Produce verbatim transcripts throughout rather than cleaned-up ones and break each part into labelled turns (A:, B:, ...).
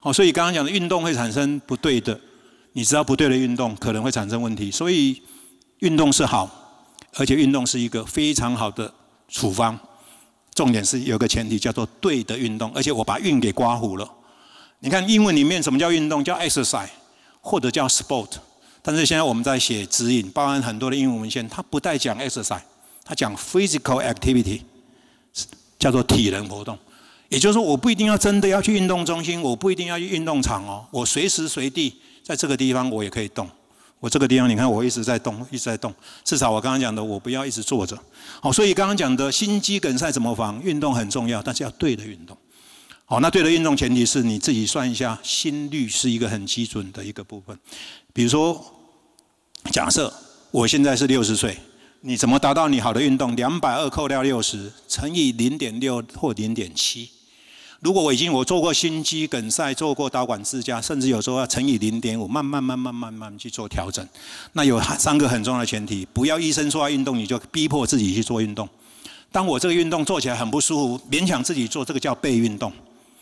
A: 好，所以刚刚讲的运动会产生不对的，你知道不对的运动可能会产生问题，所以运动是好，而且运动是一个非常好的处方。重点是有个前提叫做对的运动，而且我把运给刮糊了。你看英文里面什么叫运动？叫 exercise 或者叫 sport。但是现在我们在写指引，包含很多的英文文献，它不带讲 exercise， 它讲 physical activity， 叫做体能活动。也就是说，我不一定要真的要去运动中心，我不一定要去运动场哦，我随时随地在这个地方我也可以动。我这个地方你看我一直在动，一直在动，至少我刚刚讲的我不要一直坐着。好，所以刚刚讲的心肌梗塞怎么防？运动很重要，但是要对的运动。好，那对的运动前提是你自己算一下，心率是一个很基准的一个部分。比如说，假设我现在是六十岁，你怎么达到你好的运动？两百二扣掉六十，乘以零点六或零点七。如果我已经我做过心肌梗塞，做过导管支架，甚至有时候要乘以零点五，慢慢慢慢慢慢去做调整。那有三个很重要的前提：不要医生说要运动，你就逼迫自己去做运动。当我这个运动做起来很不舒服，勉强自己做，这个叫被运动。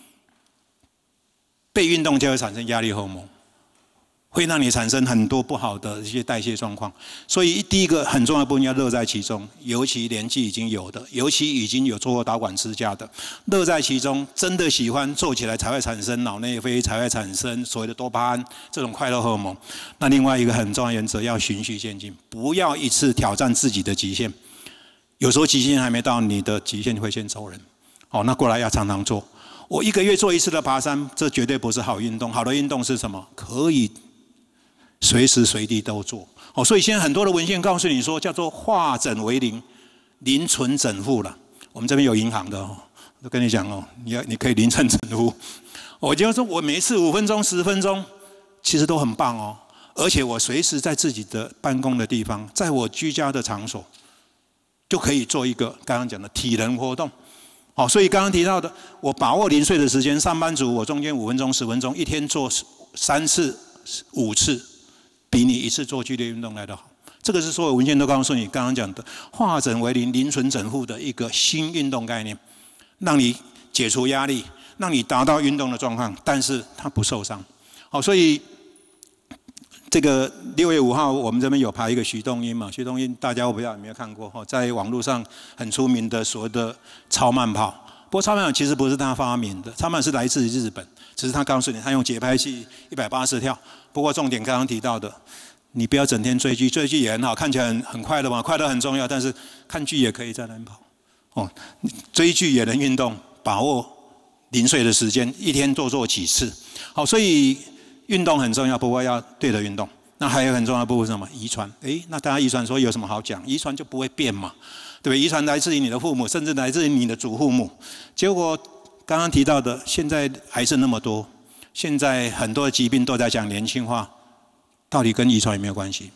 A: 被运动就会产生压力荷尔蒙，会让你产生很多不好的一些代谢状况。所以第一个很重要的部分要乐在其中，尤其年纪已经有的，尤其已经有做过导管支架的，乐在其中，真的喜欢做起来才会产生脑内啡，才会产生所谓的多巴胺这种快乐荷尔蒙。那另外一个很重要的原则要循序渐进，不要一次挑战自己的极限。有时候极限还没到，你的极限会先走人。好，那过来要常常做。我一个月做一次的爬山，这绝对不是好运动。好的运动是什么？可以随时随地都做。哦，所以现在很多的文献告诉你说，叫做化整为零，零存整付了。我们这边有银行的哦，都跟你讲哦，你要你可以零存整付。我就说我每一次五分钟、十分钟，其实都很棒哦。而且我随时在自己的办公的地方，在我居家的场所，就可以做一个刚刚讲的体能活动。好，所以刚刚提到的，我把握零碎的时间，上班族我中间五分钟、十分钟，一天做三次、五次，比你一次做剧烈运动来得好。这个是所有文献都告诉你，刚刚讲的化整为零、零存整付的一个新运动概念，让你解除压力，让你达到运动的状况，但是它不受伤。好，所以这个六月五号，我们这边有排一个徐东英嘛，徐东英大家我不知道有没有看过哈，在网络上很出名的所谓的超慢跑。不过超慢跑其实不是他发明的，超慢是来自于日本，只是他告诉你他用节拍器一百八十跳。不过重点刚刚提到的，你不要整天追剧，追剧也很好，看起来很很快乐嘛，快乐很重要，但是看剧也可以在那边跑。哦，追剧也能运动，把握零碎的时间，一天多做几次。好，所以运动很重要，不过要对的运动。那还有很重要的部分是什么？遗传。诶，那大家遗传说有什么好讲？遗传就不会变嘛，对不对？遗传来自于你的父母，甚至来自于你的祖父母。结果刚刚提到的，现在癌症那么多，现在很多的疾病都在讲年轻化，到底跟遗传有没有关系？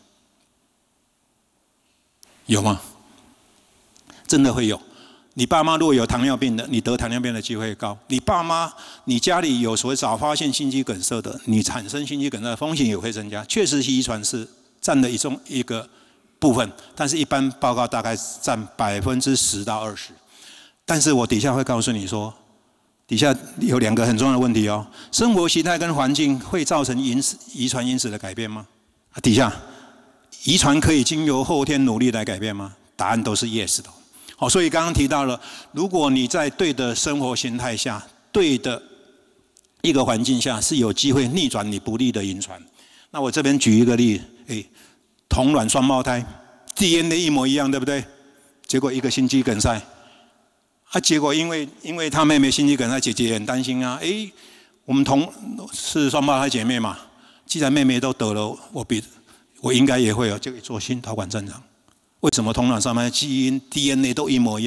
A: 有吗？真的会有。你爸妈如果有糖尿病的，你得糖尿病的机会高；你爸妈、你家里有所谓早发现心肌梗塞的，你产生心肌梗塞的风险也会增加。确实，遗传是占了一种一个部分，但是一般报告大概占百分之十到二十。但是我底下会告诉你说，底下有两个很重要的问题哦：生活形态跟环境会造成因子遗传因子的改变吗？底下，遗传可以经由后天努力来改变吗？答案都是 yes 的。好，所以刚刚提到了，如果你在对的生活形态下、对的一个环境下，是有机会逆转你不利的遗传。那我这边举一个例子，诶，同卵双胞胎 ，D N A 一模一样，对不对？结果一个心肌梗塞，啊，结果因为因为他妹妹心肌梗塞，姐姐也很担心啊，诶，我们同是双胞胎姐妹嘛，既然妹妹都得了，我比我应该也会有，就可以做心导管正常。为什么同卵双胞胎基因 D N A 都一模一样？